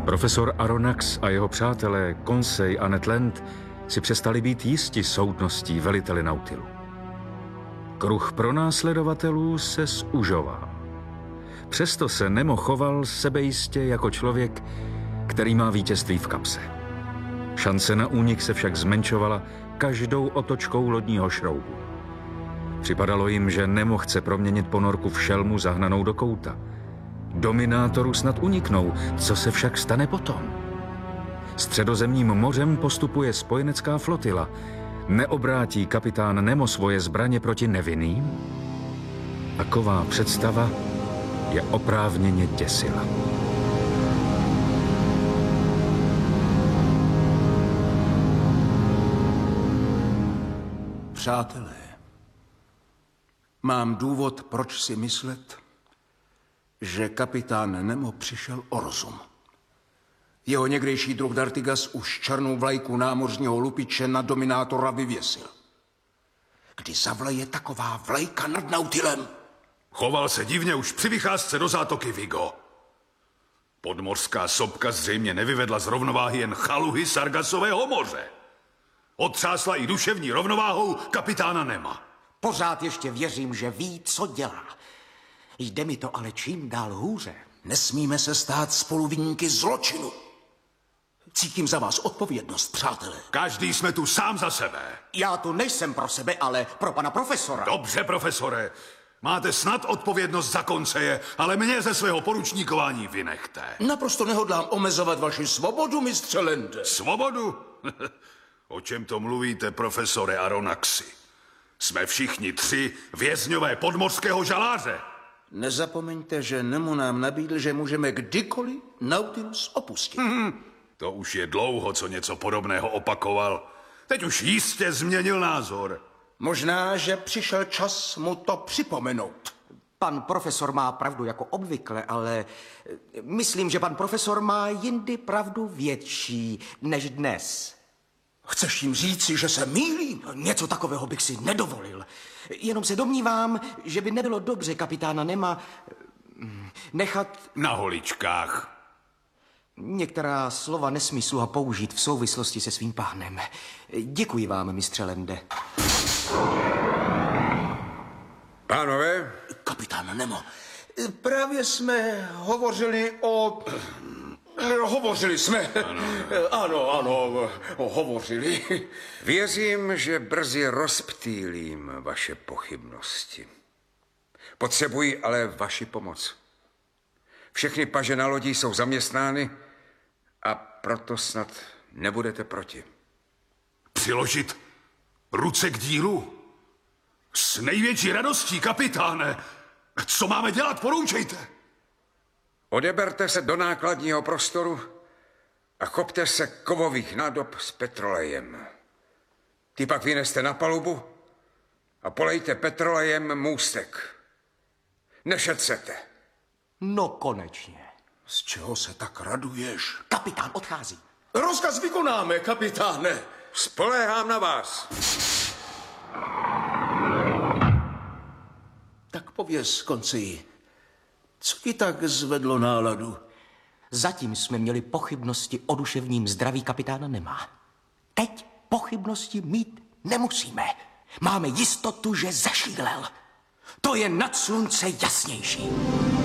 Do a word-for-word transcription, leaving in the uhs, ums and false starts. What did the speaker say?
Profesor Aronnax a jeho přátelé Conseil a Ned Land si přestali být jisti soudností veliteli Nautilu. Kruh pronásledovatelů se zužoval. Přesto se Nemo choval sebejistě jako člověk, který má vítězství v kapse. Šance na únik se však zmenšovala každou otočkou lodního šroubu. Připadalo jim, že Nemo chce proměnit ponorku v šelmu zahnanou do kouta. Dominátoru snad uniknou, co se však stane potom? Středozemním mořem postupuje spojenecká flotila. Neobrátí kapitán Nemo svoje zbraně proti nevinným? Taková představa je oprávněně děsila. Přátelé, mám důvod, proč si myslet, že kapitán Nemo přišel o rozum. Jeho někdejší druh Dartigas už černou vlajku námořního lupiče na Dominátora vyvěsil. Kdy zavleje taková vlajka nad Nautilem? Choval se divně už při vycházce do zátoky Vigo. Podmořská sopka zřejmě nevyvedla z rovnováhy jen chaluhy Sargasového moře. Otřásla i duševní rovnováhou kapitána Nema. Pořád ještě věřím, že ví, co dělá. Jde mi to ale čím dál hůře. Nesmíme se stát spoluviníky zločinu. Cítím za vás odpovědnost, přátelé. Každý jsme tu sám za sebe. Já tu nejsem pro sebe, ale pro pana profesora. Dobře, profesore. Máte snad odpovědnost za Conseje, ale mě ze svého poručníkování vynechte. Naprosto nehodlám omezovat vaši svobodu, mistře Lande. Svobodu? O čem to mluvíte, profesore Aronnaxi? Jsme všichni tři vězňové podmořského žaláře. Nezapomeňte, že Nemo nám nabídl, že můžeme kdykoliv Nautilus opustit. Hmm, to už je dlouho, co něco podobného opakoval. Teď už jistě změnil názor. Možná, že přišel čas mu to připomenout. Pan profesor má pravdu jako obvykle, ale myslím, že pan profesor má jindy pravdu větší než dnes. Chceš jim říci, že se mýlím? Něco takového bych si nedovolil. Jenom se domnívám, že by nebylo dobře kapitána Nema nechat... Na holičkách. Některá slova nesmí sluha použít v souvislosti se svým pánem. Děkuji vám, mistře Lande. Pánové? Kapitán Nemo, právě jsme hovořili o... Hovořili jsme. Ano, ano, ano hovořili. Věřím, že brzy rozptýlím vaše pochybnosti. Potřebuji ale vaši pomoc. Všechny paže na lodi jsou zaměstnány a proto snad nebudete proti. Přiložit ruce k dílu? S největší radostí, kapitáne. Co máme dělat, poroučejte. Odeberte se do nákladního prostoru a chopte se kovových nádob s petrolejem. Ty pak vyneste na palubu a polejte petrolejem můstek. Nešetřete. No konečně. Z čeho se tak raduješ? Kapitán odchází. Rozkaz vykonáme, kapitáne. Spoléhám na vás. Tak pověz, Conseji, co ti tak zvedlo náladu? Zatím jsme měli pochybnosti o duševním zdraví kapitána Nema. Teď pochybnosti mít nemusíme. Máme jistotu, že zašílel. To je nad slunce jasnější.